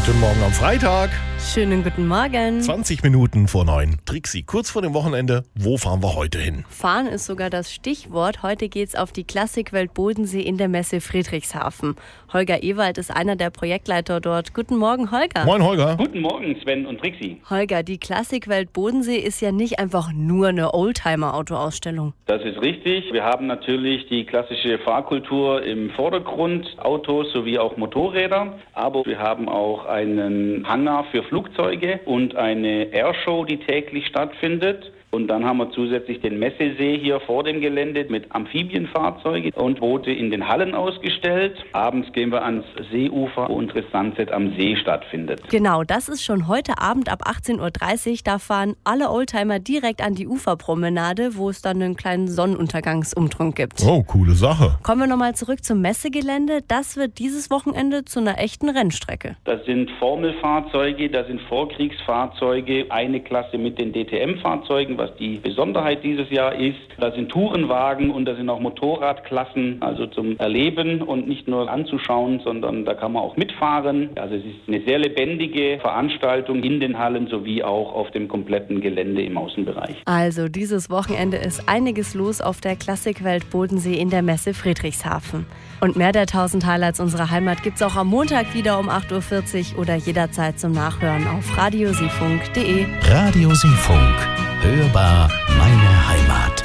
Guten Morgen am Freitag. Schönen guten Morgen. 20 Minuten vor 9. Trixi, kurz vor dem Wochenende. Wo fahren wir heute hin? Fahren ist sogar das Stichwort. Heute geht's auf die Klassikwelt Bodensee in der Messe Friedrichshafen. Holger Ewald ist einer der Projektleiter dort. Guten Morgen, Holger. Moin, Holger. Guten Morgen, Sven und Trixi. Holger, die Klassikwelt Bodensee ist ja nicht einfach nur eine Oldtimer-Autoausstellung. Das ist richtig. Wir haben natürlich die klassische Fahrkultur im Vordergrund, Autos sowie auch Motorräder. Aber wir haben auch einen Hangar für Flugzeuge und eine Airshow, die täglich stattfindet. Und dann haben wir zusätzlich den Messesee hier vor dem Gelände mit Amphibienfahrzeugen und Boote in den Hallen ausgestellt. Abends gehen wir ans Seeufer, wo unsere Sunset am See stattfindet. Genau, das ist schon heute Abend ab 18:30 Uhr. Da fahren alle Oldtimer direkt an die Uferpromenade, wo es dann einen kleinen Sonnenuntergangsumtrunk gibt. Oh, coole Sache. Kommen wir nochmal zurück zum Messegelände. Das wird dieses Wochenende zu einer echten Rennstrecke. Das sind Formelfahrzeuge, das sind Vorkriegsfahrzeuge, eine Klasse mit den DTM-Fahrzeugen, was die Besonderheit dieses Jahr ist. Da sind Tourenwagen und da sind auch Motorradklassen, also zum Erleben und nicht nur anzuschauen, sondern da kann man auch mitfahren. Also es ist eine sehr lebendige Veranstaltung in den Hallen sowie auch auf dem kompletten Gelände im Außenbereich. Also dieses Wochenende ist einiges los auf der Klassikwelt Bodensee in der Messe Friedrichshafen. Und mehr der 1000 Highlights unserer Heimat gibt's auch am Montag wieder um 8:40 Uhr oder jederzeit zum Nachhören auf radiosifunk.de. Radio Seefunk. Hörbar meine Heimat.